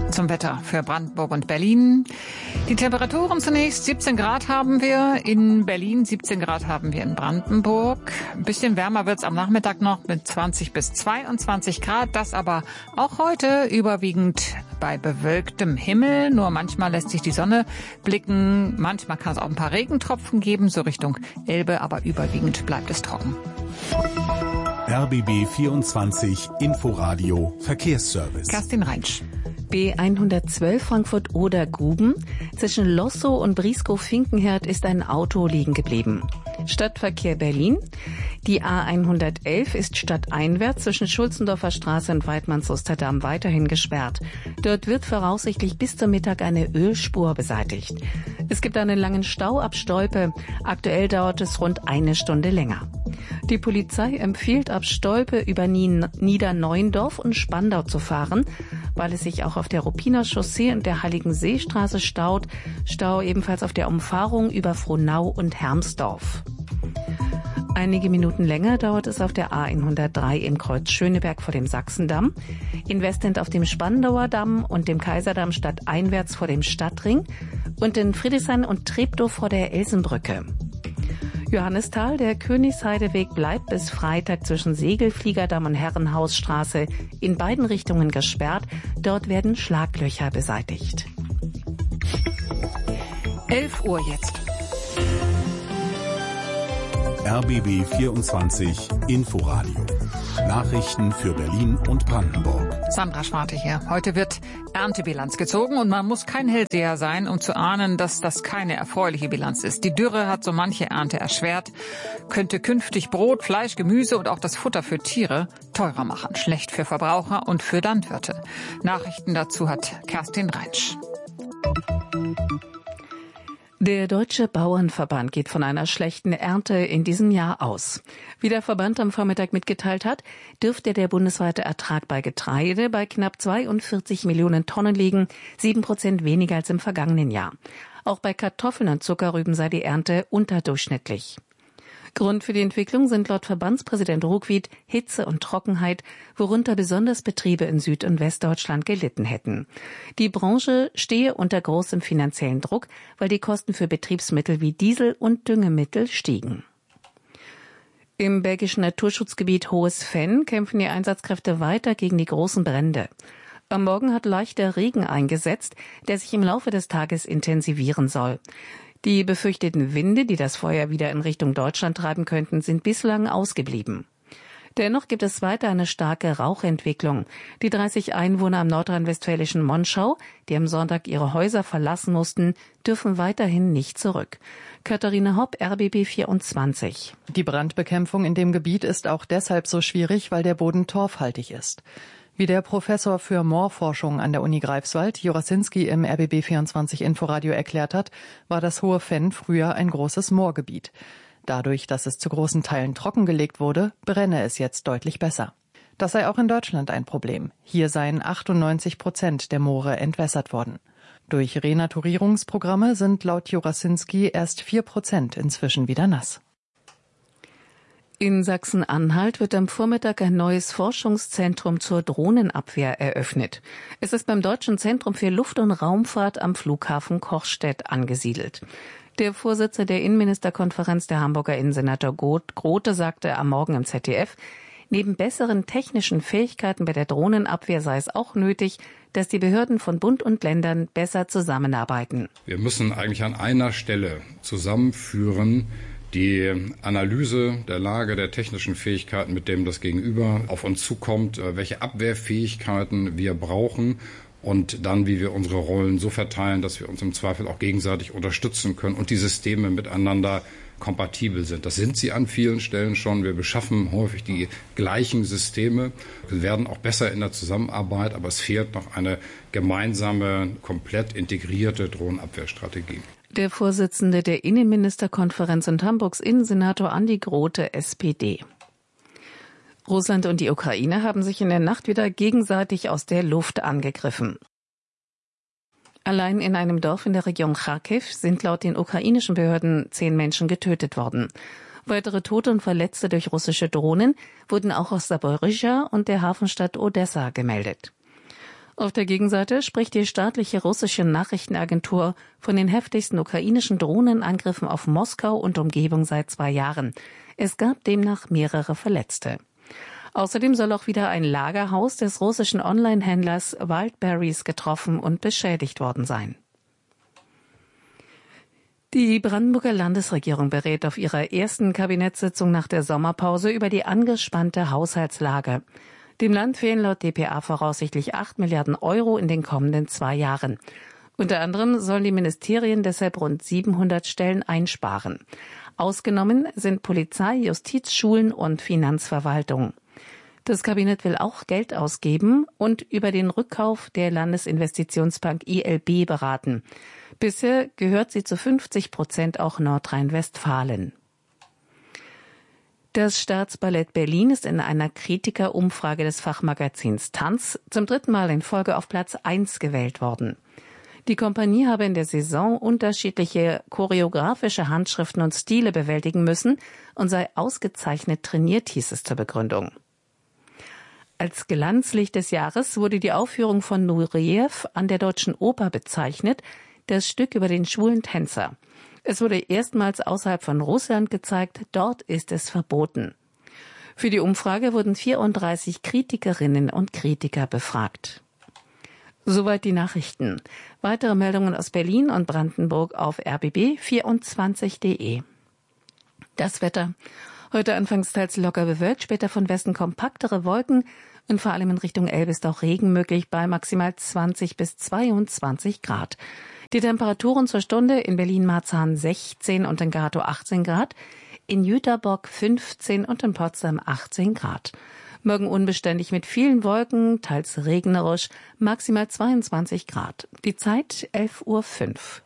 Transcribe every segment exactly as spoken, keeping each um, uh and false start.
Zum Wetter für Brandenburg und Berlin. Die Temperaturen zunächst siebzehn Grad haben wir in Berlin, siebzehn Grad haben wir in Brandenburg. Ein bisschen wärmer wird's am Nachmittag noch mit zwanzig bis zweiundzwanzig Grad. Das aber auch heute überwiegend bei bewölktem Himmel. Nur manchmal lässt sich die Sonne blicken. Manchmal kann es auch ein paar Regentropfen geben, so Richtung Elbe, aber überwiegend bleibt es trocken. R B B vierundzwanzig Inforadio Verkehrsservice. Kerstin Reinsch. B hundertzwölf Frankfurt-Oder-Guben. Zwischen Lossow und Brieskow-Finkenherd ist ein Auto liegen geblieben. Stadtverkehr Berlin. Die A hundertelf ist stadteinwärts zwischen Schulzendorfer Straße und Weidmanns-Osterdamm weiterhin gesperrt. Dort wird voraussichtlich bis zum Mittag eine Ölspur beseitigt. Es gibt einen langen Stau ab Stolpe. Aktuell dauert es rund eine Stunde länger. Die Polizei empfiehlt ab Stolpe über Niederneuendorf und Spandau zu fahren, weil es sich auch auf der Ruppiner Chaussee und der Heiligenseestraße staut. Stau ebenfalls auf der Umfahrung über Frohnau und Hermsdorf. Einige Minuten länger dauert es auf der A hundertdrei im Kreuz Schöneberg vor dem Sachsendamm, in Westend auf dem Spandauer Damm und dem Kaiserdamm stadteinwärts vor dem Stadtring und in Friedrichshain und Treptow vor der Elsenbrücke. Johannisthal, der Königsheideweg bleibt bis Freitag zwischen Segelfliegerdamm und Herrenhausstraße in beiden Richtungen gesperrt. Dort werden Schlaglöcher beseitigt. elf Uhr jetzt. R B B vierundzwanzig Inforadio. Nachrichten für Berlin und Brandenburg. Sandra Schwarte hier. Heute wird Erntebilanz gezogen und man muss kein Hellseher sein, um zu ahnen, dass das keine erfreuliche Bilanz ist. Die Dürre hat so manche Ernte erschwert, könnte künftig Brot, Fleisch, Gemüse und auch das Futter für Tiere teurer machen. Schlecht für Verbraucher und für Landwirte. Nachrichten dazu hat Kerstin Reinsch. Der Deutsche Bauernverband geht von einer schlechten Ernte in diesem Jahr aus. Wie der Verband am Vormittag mitgeteilt hat, dürfte der bundesweite Ertrag bei Getreide bei knapp zweiundvierzig Millionen Tonnen liegen, sieben Prozent weniger als im vergangenen Jahr. Auch bei Kartoffeln und Zuckerrüben sei die Ernte unterdurchschnittlich. Grund für die Entwicklung sind laut Verbandspräsident Ruckwied Hitze und Trockenheit, worunter besonders Betriebe in Süd- und Westdeutschland gelitten hätten. Die Branche stehe unter großem finanziellen Druck, weil die Kosten für Betriebsmittel wie Diesel und Düngemittel stiegen. Im belgischen Naturschutzgebiet Hohes Venn kämpfen die Einsatzkräfte weiter gegen die großen Brände. Am Morgen hat leichter Regen eingesetzt, der sich im Laufe des Tages intensivieren soll. Die befürchteten Winde, die das Feuer wieder in Richtung Deutschland treiben könnten, sind bislang ausgeblieben. Dennoch gibt es weiter eine starke Rauchentwicklung. Die dreißig Einwohner am nordrhein-westfälischen Monschau, die am Sonntag ihre Häuser verlassen mussten, dürfen weiterhin nicht zurück. Katharina Hopp, R B B vierundzwanzig. Die Brandbekämpfung in dem Gebiet ist auch deshalb so schwierig, weil der Boden torfhaltig ist. Wie der Professor für Moorforschung an der Uni Greifswald, Jurasinski, im R B B vierundzwanzig Inforadio erklärt hat, war das Hohe Venn früher ein großes Moorgebiet. Dadurch, dass es zu großen Teilen trockengelegt wurde, brenne es jetzt deutlich besser. Das sei auch in Deutschland ein Problem. Hier seien achtundneunzig Prozent der Moore entwässert worden. Durch Renaturierungsprogramme sind laut Jurasinski erst vier Prozent inzwischen wieder nass. In Sachsen-Anhalt wird am Vormittag ein neues Forschungszentrum zur Drohnenabwehr eröffnet. Es ist beim Deutschen Zentrum für Luft- und Raumfahrt am Flughafen Kochstedt angesiedelt. Der Vorsitzende der Innenministerkonferenz, der Hamburger Innensenator Grote, sagte am Morgen im Z D F, neben besseren technischen Fähigkeiten bei der Drohnenabwehr sei es auch nötig, dass die Behörden von Bund und Ländern besser zusammenarbeiten. Wir müssen eigentlich an einer Stelle zusammenführen, die Analyse der Lage der technischen Fähigkeiten, mit dem das Gegenüber auf uns zukommt, welche Abwehrfähigkeiten wir brauchen und dann, wie wir unsere Rollen so verteilen, dass wir uns im Zweifel auch gegenseitig unterstützen können und die Systeme miteinander kompatibel sind. Das sind sie an vielen Stellen schon. Wir beschaffen häufig die gleichen Systeme. Wir werden auch besser in der Zusammenarbeit, aber es fehlt noch eine gemeinsame, komplett integrierte Drohnenabwehrstrategie. Der Vorsitzende der Innenministerkonferenz und Hamburgs Innensenator Andi Grote, S P D. Russland und die Ukraine haben sich in der Nacht wieder gegenseitig aus der Luft angegriffen. Allein in einem Dorf in der Region Charkiw sind laut den ukrainischen Behörden zehn Menschen getötet worden. Weitere Tote und Verletzte durch russische Drohnen wurden auch aus Saporischschja und der Hafenstadt Odessa gemeldet. Auf der Gegenseite spricht die staatliche russische Nachrichtenagentur von den heftigsten ukrainischen Drohnenangriffen auf Moskau und Umgebung seit zwei Jahren. Es gab demnach mehrere Verletzte. Außerdem soll auch wieder ein Lagerhaus des russischen Online-Händlers Wildberries getroffen und beschädigt worden sein. Die Brandenburger Landesregierung berät auf ihrer ersten Kabinettssitzung nach der Sommerpause über die angespannte Haushaltslage. Dem Land fehlen laut D P A voraussichtlich acht Milliarden Euro in den kommenden zwei Jahren. Unter anderem sollen die Ministerien deshalb rund siebenhundert Stellen einsparen. Ausgenommen sind Polizei, Justiz, Schulen und Finanzverwaltung. Das Kabinett will auch Geld ausgeben und über den Rückkauf der Landesinvestitionsbank I L B beraten. Bisher gehört sie zu fünfzig Prozent auch Nordrhein-Westfalen. Das Staatsballett Berlin ist in einer Kritikerumfrage des Fachmagazins Tanz zum dritten Mal in Folge auf Platz eins gewählt worden. Die Kompanie habe in der Saison unterschiedliche choreografische Handschriften und Stile bewältigen müssen und sei ausgezeichnet trainiert, hieß es zur Begründung. Als Glanzlicht des Jahres wurde die Aufführung von Nureyev an der Deutschen Oper bezeichnet, das Stück über den schwulen Tänzer. Es wurde erstmals außerhalb von Russland gezeigt, dort ist es verboten. Für die Umfrage wurden vierunddreißig Kritikerinnen und Kritiker befragt. Soweit die Nachrichten. Weitere Meldungen aus Berlin und Brandenburg auf r b b vierundzwanzig punkt de. Das Wetter. Heute anfangs teils locker bewölkt, später von Westen kompaktere Wolken und vor allem in Richtung Elbe ist auch Regen möglich bei maximal zwanzig bis zweiundzwanzig Grad. Die Temperaturen zur Stunde in Berlin-Marzahn sechzehn und in Gatow achtzehn Grad, in Jüterbock fünfzehn und in Potsdam achtzehn Grad. Morgen unbeständig mit vielen Wolken, teils regnerisch, maximal zweiundzwanzig Grad. Die Zeit elf Uhr fünf.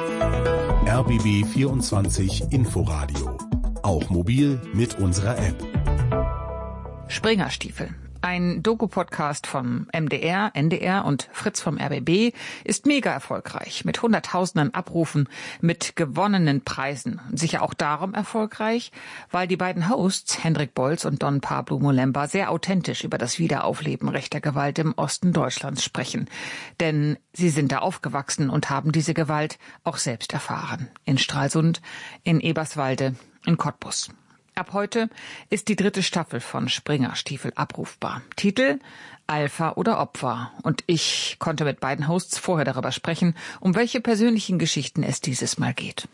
R B B vierundzwanzig Inforadio. Auch mobil mit unserer App. Springerstiefel. Ein Doku-Podcast vom M D R, N D R und Fritz vom R B B ist mega erfolgreich, mit hunderttausenden Abrufen, mit gewonnenen Preisen. Sicher auch darum erfolgreich, weil die beiden Hosts, Hendrik Bolz und Don Pablo Molemba, sehr authentisch über das Wiederaufleben rechter Gewalt im Osten Deutschlands sprechen. Denn sie sind da aufgewachsen und haben diese Gewalt auch selbst erfahren. In Stralsund, in Eberswalde, in Cottbus. Ab heute ist die dritte Staffel von Springerstiefel abrufbar. Titel Alpha oder Opfer. Und ich konnte mit beiden Hosts vorher darüber sprechen, um welche persönlichen Geschichten es dieses Mal geht.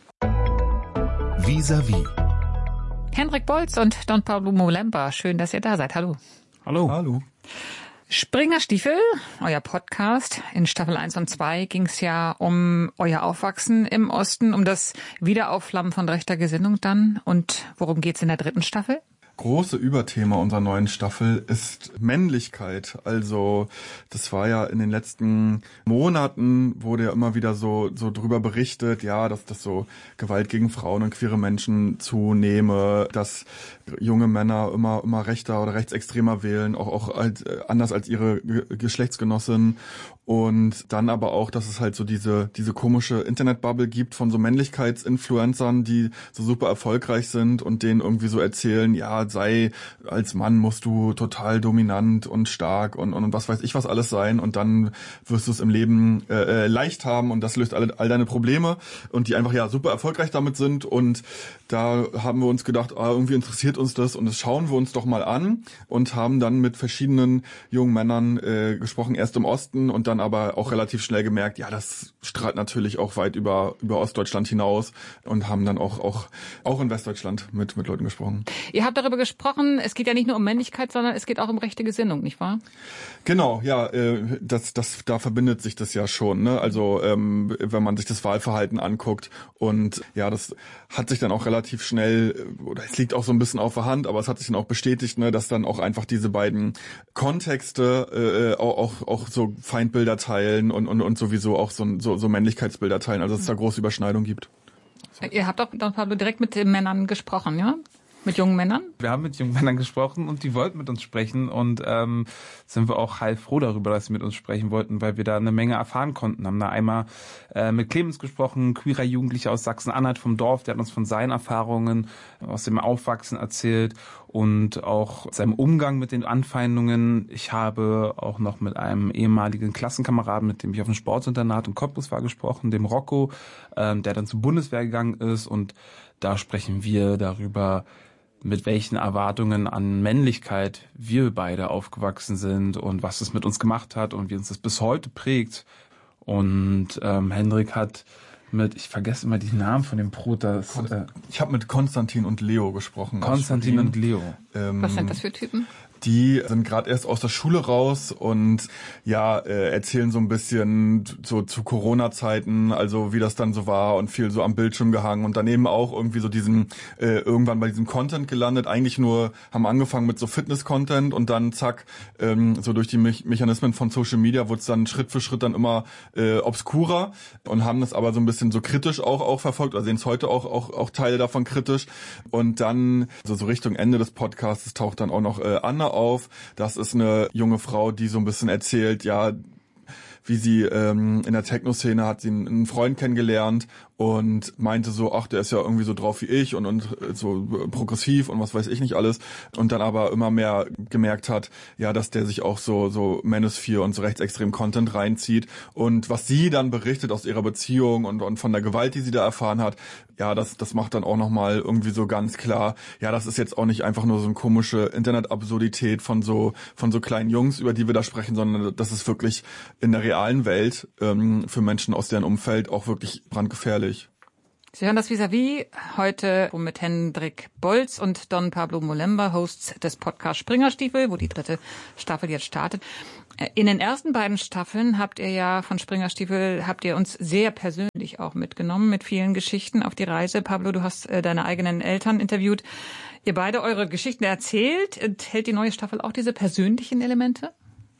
Vis-à-vis. Hendrik Bolz und Don Pablo Molemba, schön, dass ihr da seid. Hallo. Hallo. Hallo. Springerstiefel, euer Podcast. In Staffel eins und zwei ging es ja um euer Aufwachsen im Osten, um das Wiederaufflammen von rechter Gesinnung dann. Und worum geht's in der dritten Staffel? Große Überthema unserer neuen Staffel ist Männlichkeit. Also das war ja in den letzten Monaten, wurde ja immer wieder so so drüber berichtet, ja, dass das so Gewalt gegen Frauen und queere Menschen zunehme, dass junge Männer immer immer rechter oder rechtsextremer wählen, auch auch als, anders als ihre Geschlechtsgenossinnen. Und dann aber auch, dass es halt so diese diese komische Internetbubble gibt von so Männlichkeitsinfluencern, die so super erfolgreich sind und denen irgendwie so erzählen, ja, sei als Mann musst du total dominant und stark und, und, und was weiß ich was alles sein und dann wirst du es im Leben äh, leicht haben und das löst alle, all deine Probleme und die einfach ja super erfolgreich damit sind. Und da haben wir uns gedacht, ah, irgendwie interessiert uns das und das schauen wir uns doch mal an und haben dann mit verschiedenen jungen Männern äh, gesprochen, erst im Osten und dann aber auch relativ schnell gemerkt, ja, das strahlt natürlich auch weit über über Ostdeutschland hinaus und haben dann auch auch auch in Westdeutschland mit mit Leuten gesprochen. Ihr habt darüber gesprochen, es geht ja nicht nur um Männlichkeit, sondern es geht auch um rechte Gesinnung, nicht wahr? Genau, ja, äh, das das da verbindet sich das ja schon, ne? Also ähm, wenn man sich das Wahlverhalten anguckt und ja, das hat sich dann auch relativ schnell, oder es liegt auch so ein bisschen auf der Hand, aber es hat sich dann auch bestätigt, ne, dass dann auch einfach diese beiden Kontexte äh, auch, auch auch so Feindbilder teilen und und und sowieso auch so so, so Männlichkeitsbilder teilen, also dass es da große Überschneidung gibt. So. Ihr habt doch, Don Pablo, direkt mit den Männern gesprochen, ja? Mit jungen Männern? Wir haben mit jungen Männern gesprochen und die wollten mit uns sprechen und ähm, sind wir auch heilfroh darüber, dass sie mit uns sprechen wollten, weil wir da eine Menge erfahren konnten. Haben da einmal äh, mit Clemens gesprochen, queerer Jugendlicher aus Sachsen-Anhalt vom Dorf, der hat uns von seinen Erfahrungen aus dem Aufwachsen erzählt und auch seinem Umgang mit den Anfeindungen. Ich habe auch noch mit einem ehemaligen Klassenkameraden, mit dem ich auf dem Sportinternat in Cottbus war, gesprochen, dem Rocco, ähm, der dann zur Bundeswehr gegangen ist, und da sprechen wir darüber, mit welchen Erwartungen an Männlichkeit wir beide aufgewachsen sind und was es mit uns gemacht hat und wie uns das bis heute prägt. Und ähm, Hendrik hat mit, ich vergesse immer die Namen von dem Bruder. Äh, ich habe mit Konstantin und Leo gesprochen. Konstantin und Leo. Ähm, was sind das für Typen? Die sind gerade erst aus der Schule raus und ja, äh, erzählen so ein bisschen so zu Corona-Zeiten, also wie das dann so war, und viel so am Bildschirm gehangen und daneben auch irgendwie so diesen, äh, irgendwann bei diesem Content gelandet, eigentlich nur, haben angefangen mit so Fitness-Content und dann zack, ähm, so durch die Me- Mechanismen von Social Media wurde es dann Schritt für Schritt dann immer äh, obskurer und haben das aber so ein bisschen so kritisch auch auch verfolgt, oder sehen es heute auch auch auch Teile davon kritisch, und dann so, so Richtung Ende des Podcasts taucht dann auch noch äh, Anna auf. Das ist eine junge Frau, die so ein bisschen erzählt, ja, wie sie ähm, in der Techno-Szene hat sie einen Freund kennengelernt und meinte so, ach, der ist ja irgendwie so drauf wie ich und und so progressiv und was weiß ich nicht alles, und dann aber immer mehr gemerkt hat, ja, dass der sich auch so so Manosphere und so rechtsextremen Content reinzieht, und was sie dann berichtet aus ihrer Beziehung und und von der Gewalt, die sie da erfahren hat, ja, das das macht dann auch nochmal irgendwie so ganz klar, ja, das ist jetzt auch nicht einfach nur so eine komische Internet-Absurdität von so von so kleinen Jungs, über die wir da sprechen, sondern das ist wirklich in der realen Welt ähm, für Menschen aus deren Umfeld auch wirklich brandgefährlich. Sie hören das Vis-à-vis heute mit Hendrik Bolz und Don Pablo Molemba, Hosts des Podcasts Springerstiefel, wo die dritte Staffel jetzt startet. In den ersten beiden Staffeln habt ihr ja von Springerstiefel, habt ihr uns sehr persönlich auch mitgenommen mit vielen Geschichten auf die Reise. Pablo, du hast deine eigenen Eltern interviewt. Ihr beide eure Geschichten erzählt. Enthält die neue Staffel auch diese persönlichen Elemente?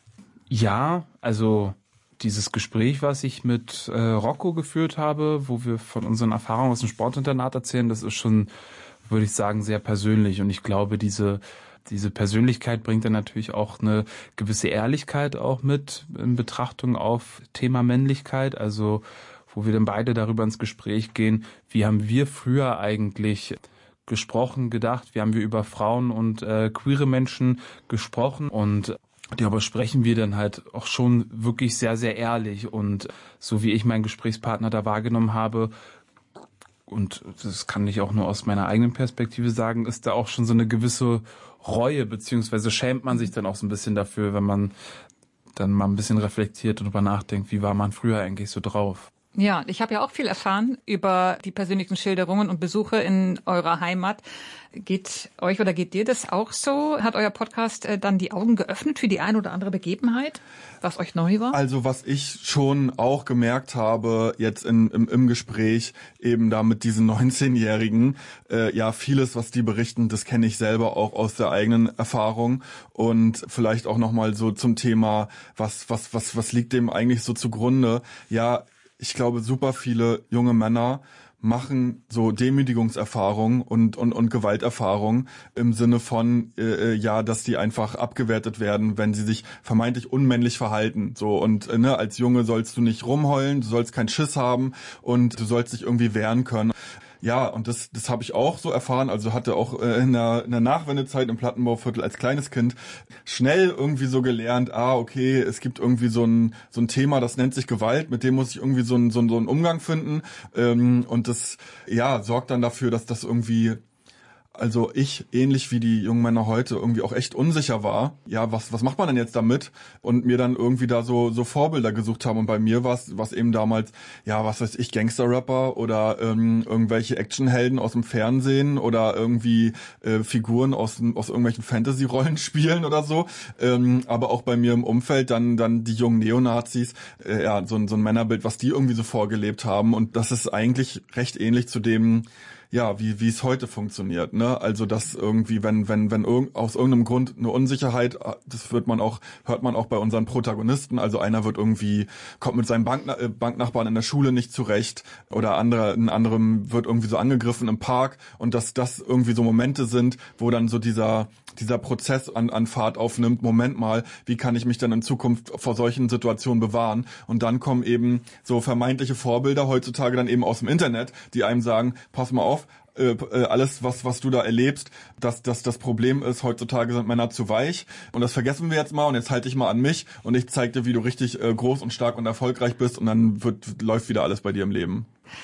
Ja, also dieses Gespräch, was ich mit äh, Rocco geführt habe, wo wir von unseren Erfahrungen aus dem Sportinternat erzählen, das ist schon, würde ich sagen, sehr persönlich. Und ich glaube, diese diese Persönlichkeit bringt dann natürlich auch eine gewisse Ehrlichkeit auch mit in Betrachtung auf Thema Männlichkeit. Also wo wir dann beide darüber ins Gespräch gehen, wie haben wir früher eigentlich gesprochen, gedacht, wie haben wir über Frauen und äh, queere Menschen gesprochen, und darüber sprechen wir dann halt auch schon wirklich sehr, sehr ehrlich, und so wie ich meinen Gesprächspartner da wahrgenommen habe, und das kann ich auch nur aus meiner eigenen Perspektive sagen, ist da auch schon so eine gewisse Reue, beziehungsweise schämt man sich dann auch so ein bisschen dafür, wenn man dann mal ein bisschen reflektiert und darüber nachdenkt, wie war man früher eigentlich so drauf. Ja, ich habe ja auch viel erfahren über die persönlichen Schilderungen und Besuche in eurer Heimat. Geht euch oder geht dir das auch so? Hat euer Podcast äh, dann die Augen geöffnet für die ein oder andere Begebenheit, was euch neu war? Also was ich schon auch gemerkt habe jetzt in, im, im Gespräch eben da mit diesen neunzehnjährigen, äh, ja, vieles, was die berichten, das kenne ich selber auch aus der eigenen Erfahrung, und vielleicht auch nochmal so zum Thema, was, was, was, was liegt dem eigentlich so zugrunde? Ja, ich glaube, super viele junge Männer machen so Demütigungserfahrungen und und und Gewalterfahrungen im Sinne von äh, ja, dass die einfach abgewertet werden, wenn sie sich vermeintlich unmännlich verhalten. So, und äh, ne, als Junge sollst du nicht rumheulen, du sollst keinen Schiss haben und du sollst dich irgendwie wehren können. Ja, und das das habe ich auch so erfahren, also hatte auch äh, in, der, in der Nachwendezeit im Plattenbauviertel als kleines Kind schnell irgendwie so gelernt, ah, okay, es gibt irgendwie so ein so ein Thema, das nennt sich Gewalt, mit dem muss ich irgendwie so ein so ein, so einen Umgang finden, ähm, und das ja sorgt dann dafür, dass das irgendwie, also ich, ähnlich wie die jungen Männer heute, irgendwie auch echt unsicher war. Ja, was was macht man denn jetzt damit? Und mir dann irgendwie da so so Vorbilder gesucht haben. Und bei mir war es was eben damals, ja, was weiß ich, Gangster-Rapper oder ähm, irgendwelche Actionhelden aus dem Fernsehen oder irgendwie äh, Figuren aus aus irgendwelchen Fantasy-Rollenspielen oder so. Ähm, aber auch bei mir im Umfeld dann dann die jungen Neonazis, äh, ja, so ein so ein Männerbild, was die irgendwie so vorgelebt haben. Und das ist eigentlich recht ähnlich zu dem, ja, wie wie es heute funktioniert, ne? Also dass irgendwie, wenn wenn wenn irg- aus irgendeinem Grund eine Unsicherheit, das wird man auch hört man auch bei unseren Protagonisten. Also einer wird irgendwie kommt mit seinem Bankna- äh, Banknachbarn in der Schule nicht zurecht, oder andere ein anderem wird irgendwie so angegriffen im Park, und dass das irgendwie so Momente sind, wo dann so dieser dieser Prozess an an Fahrt aufnimmt. Moment mal, wie kann ich mich dann in Zukunft vor solchen Situationen bewahren? Und dann kommen eben so vermeintliche Vorbilder heutzutage dann eben aus dem Internet, die einem sagen, pass mal auf, äh, alles, was was du da erlebst, dass dass das Problem ist, heutzutage sind Männer zu weich und das vergessen wir jetzt mal und jetzt halte ich mal an mich und ich zeig dir, wie du richtig äh, groß und stark und erfolgreich bist und dann wird läuft wieder alles bei dir im Leben.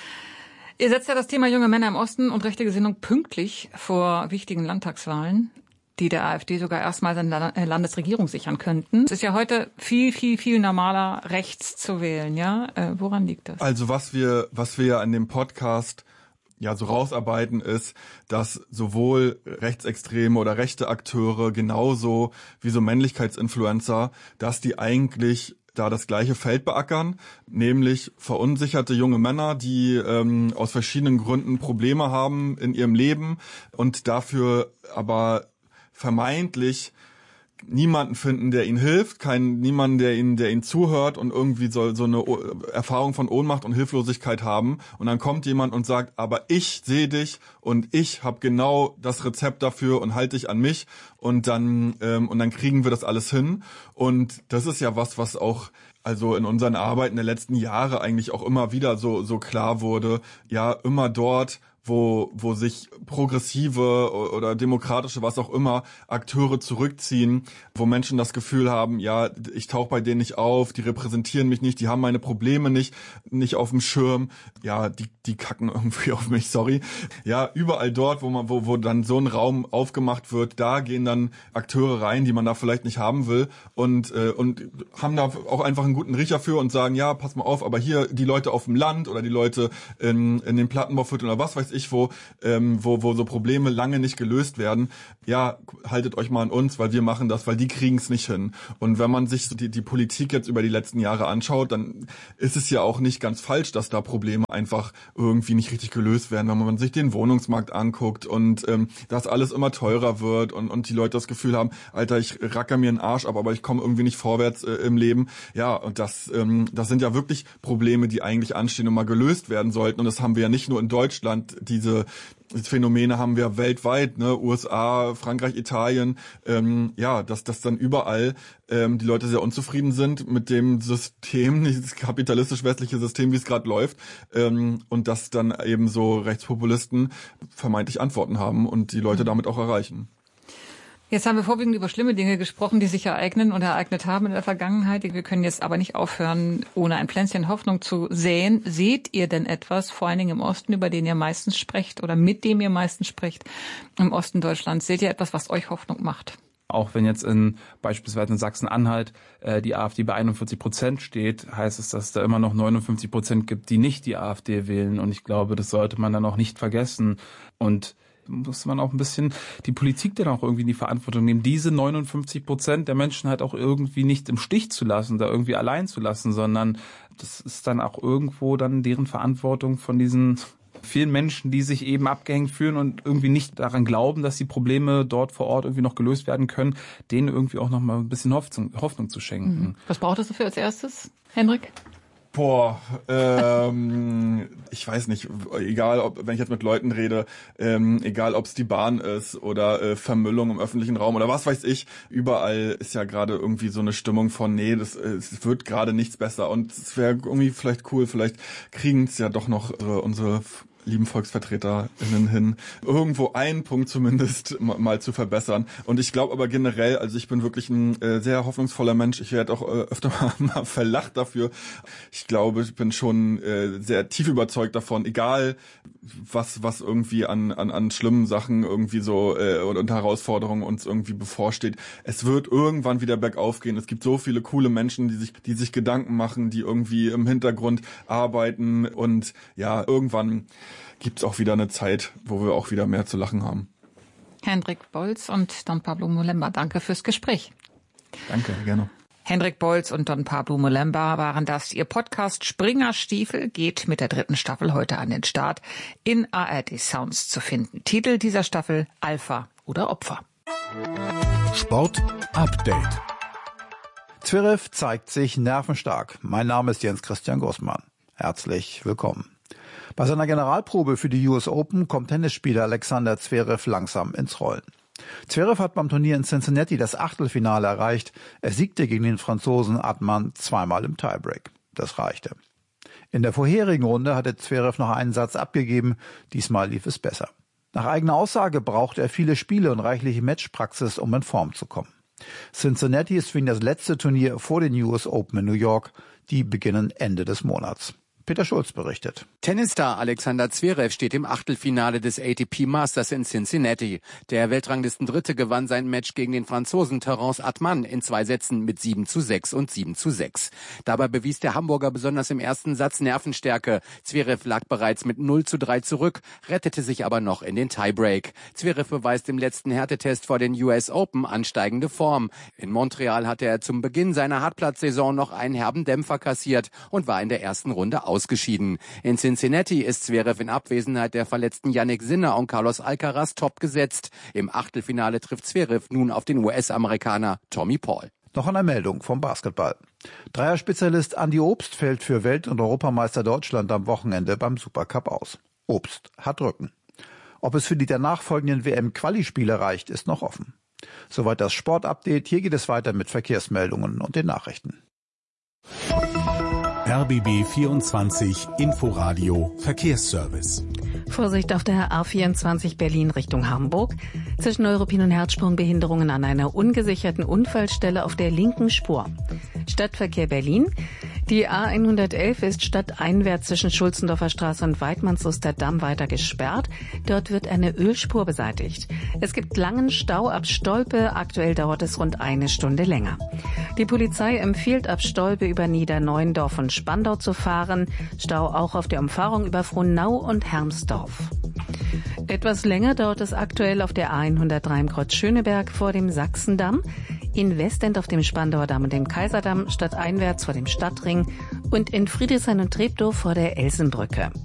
Ihr setzt ja das Thema junge Männer im Osten und rechte Gesinnung pünktlich vor wichtigen Landtagswahlen, die der AfD sogar erstmals in der Landesregierung sichern könnten. Es ist ja heute viel, viel, viel normaler, rechts zu wählen, ja? Äh, woran liegt das? Also was wir, was wir ja in dem Podcast ja so rausarbeiten, ist, dass sowohl rechtsextreme oder rechte Akteure genauso wie so Männlichkeitsinfluencer, dass die eigentlich da das gleiche Feld beackern, nämlich verunsicherte junge Männer, die ähm, aus verschiedenen Gründen Probleme haben in ihrem Leben und dafür aber vermeintlich niemanden finden, der ihnen hilft, kein niemanden, der ihnen, der ihnen zuhört und irgendwie so, so eine Erfahrung von Ohnmacht und Hilflosigkeit haben. Und dann kommt jemand und sagt, aber ich sehe dich und ich habe genau das Rezept dafür und halte dich an mich und dann ähm, und dann kriegen wir das alles hin. Und das ist ja was, was auch also in unseren Arbeiten der letzten Jahre eigentlich auch immer wieder so so klar wurde. Ja, immer dort, wo wo sich progressive oder demokratische, was auch immer, Akteure zurückziehen, wo Menschen das Gefühl haben, ja, ich tauche bei denen nicht auf, die repräsentieren mich nicht, die haben meine Probleme nicht nicht auf dem Schirm, ja, die die kacken irgendwie auf mich, sorry. Ja, überall dort, wo man wo wo dann so ein Raum aufgemacht wird, da gehen dann Akteure rein, die man da vielleicht nicht haben will und äh, und haben da auch einfach einen guten Riecher für und sagen, ja, pass mal auf, aber hier die Leute auf dem Land oder die Leute in in den Plattenbauvierteln oder was weiß ich, ich, wo, ähm, wo, wo so Probleme lange nicht gelöst werden, ja, haltet euch mal an uns, weil wir machen das, weil die kriegen es nicht hin. Und wenn man sich so die, die Politik jetzt über die letzten Jahre anschaut, dann ist es ja auch nicht ganz falsch, dass da Probleme einfach irgendwie nicht richtig gelöst werden, wenn man sich den Wohnungsmarkt anguckt und ähm, dass alles immer teurer wird und, und die Leute das Gefühl haben, Alter, ich racker mir einen Arsch ab, aber ich komme irgendwie nicht vorwärts äh, im Leben. Ja, und das, ähm, das sind ja wirklich Probleme, die eigentlich anstehen und mal gelöst werden sollten. Und das haben wir ja nicht nur in Deutschland. Diese Phänomene haben wir weltweit, ne, U S A, Frankreich, Italien, ähm, ja, dass dass dann überall ähm, die Leute sehr unzufrieden sind mit dem System, dieses kapitalistisch-westliche System, wie es gerade läuft, ähm, und dass dann eben so Rechtspopulisten vermeintlich Antworten haben und die Leute damit auch erreichen. Jetzt haben wir vorwiegend über schlimme Dinge gesprochen, die sich ereignen und ereignet haben in der Vergangenheit. Wir können jetzt aber nicht aufhören, ohne ein Pflänzchen Hoffnung zu säen. Seht ihr denn etwas, vor allen Dingen im Osten, über den ihr meistens sprecht oder mit dem ihr meistens sprecht, im Osten Deutschlands? Seht ihr etwas, was euch Hoffnung macht? Auch wenn jetzt in beispielsweise in Sachsen-Anhalt äh, die AfD bei einundvierzig Prozent steht, heißt es, dass es da immer noch neunundfünfzig Prozent gibt, die nicht die AfD wählen. Und ich glaube, das sollte man dann auch nicht vergessen. Und muss man auch ein bisschen die Politik dann auch irgendwie in die Verantwortung nehmen, diese neunundfünfzig Prozent der Menschen halt auch irgendwie nicht im Stich zu lassen, da irgendwie allein zu lassen, sondern das ist dann auch irgendwo dann deren Verantwortung von diesen vielen Menschen, die sich eben abgehängt fühlen und irgendwie nicht daran glauben, dass die Probleme dort vor Ort irgendwie noch gelöst werden können, denen irgendwie auch noch mal ein bisschen Hoffnung, Hoffnung zu schenken. Was braucht es dafür als erstes, Henrik? Boah, ähm, ich weiß nicht, egal, ob wenn ich jetzt mit Leuten rede, ähm, egal ob es die Bahn ist oder äh, Vermüllung im öffentlichen Raum oder was weiß ich, überall ist ja gerade irgendwie so eine Stimmung von, nee, das es wird gerade nichts besser und es wäre irgendwie vielleicht cool, vielleicht kriegen es ja doch noch unsere, unsere lieben VolksvertreterInnen hin, irgendwo einen Punkt zumindest mal zu verbessern. Und ich glaube aber generell, also ich bin wirklich ein äh, sehr hoffnungsvoller Mensch. Ich werde auch äh, öfter mal, mal verlacht dafür. Ich glaube, ich bin schon äh, sehr tief überzeugt davon, egal was was irgendwie an an an schlimmen Sachen irgendwie so äh, und Herausforderungen uns irgendwie bevorsteht. Es wird irgendwann wieder bergauf gehen. Es gibt so viele coole Menschen, die sich die sich Gedanken machen, die irgendwie im Hintergrund arbeiten und ja, irgendwann gibt's auch wieder eine Zeit, wo wir auch wieder mehr zu lachen haben. Hendrik Bolz und Don Pablo Molemba, danke fürs Gespräch. Danke, gerne. Hendrik Bolz und Don Pablo Molemba waren das. Ihr Podcast Springerstiefel geht mit der dritten Staffel heute an den Start, in A R D Sounds zu finden. Titel dieser Staffel: Alpha oder Opfer. Sport Update. Zverev zeigt sich nervenstark. Mein Name ist Jens Christian Grossmann. Herzlich willkommen. Bei seiner Generalprobe für die U S Open kommt Tennisspieler Alexander Zverev langsam ins Rollen. Zverev hat beim Turnier in Cincinnati das Achtelfinale erreicht. Er siegte gegen den Franzosen Adman zweimal im Tiebreak. Das reichte. In der vorherigen Runde hatte Zverev noch einen Satz abgegeben. Diesmal lief es besser. Nach eigener Aussage braucht er viele Spiele und reichliche Matchpraxis, um in Form zu kommen. Cincinnati ist für ihn das letzte Turnier vor den U S Open in New York. Die beginnen Ende des Monats. Peter Schulz berichtet. Tennisstar Alexander Zverev steht im Achtelfinale des A T P Masters in Cincinnati. Der Weltranglistendritte gewann sein Match gegen den Franzosen Terence Atman in zwei Sätzen mit sieben zu sechs und sieben zu sechs. Dabei bewies der Hamburger besonders im ersten Satz Nervenstärke. Zverev lag bereits mit null zu drei zurück, rettete sich aber noch in den Tiebreak. Zverev beweist im letzten Härtetest vor den U S Open ansteigende Form. In Montreal hatte er zum Beginn seiner Hartplatzsaison noch einen herben Dämpfer kassiert und war in der ersten Runde aus. Ausgeschieden. In Cincinnati ist Zverev in Abwesenheit der verletzten Yannick Sinner und Carlos Alcaraz top gesetzt. Im Achtelfinale trifft Zverev nun auf den U S-Amerikaner Tommy Paul. Noch eine Meldung vom Basketball. Dreierspezialist Andi Obst fällt für Welt- und Europameister Deutschland am Wochenende beim Supercup aus. Obst hat Rücken. Ob es für die danach folgenden W M-Quali-Spiele reicht, ist noch offen. Soweit das Sportupdate. Hier geht es weiter mit Verkehrsmeldungen und den Nachrichten. R B B vierundzwanzig Inforadio Verkehrsservice. Vorsicht auf der A vierundzwanzig Berlin Richtung Hamburg. Zwischen Neuruppin und Herzsprungbehinderungen an einer ungesicherten Unfallstelle auf der linken Spur. Stadtverkehr Berlin. Die A hundertelf ist stadteinwärts zwischen Schulzendorfer Straße und Weidmannsuster Damm weiter gesperrt. Dort wird eine Ölspur beseitigt. Es gibt langen Stau ab Stolpe. Aktuell dauert es rund eine Stunde länger. Die Polizei empfiehlt ab Stolpe über Niederneuendorf und Spandau zu fahren. Stau auch auf der Umfahrung über Frohnau und Hermsdorf. Etwas länger dauert es aktuell auf der A hundertdrei im Kreuz Schöneberg vor dem Sachsendamm, in Westend auf dem Spandauer Damm und dem Kaiserdamm, stadteinwärts vor dem Stadtring und in Friedrichshain und Treptow vor der Elsenbrücke.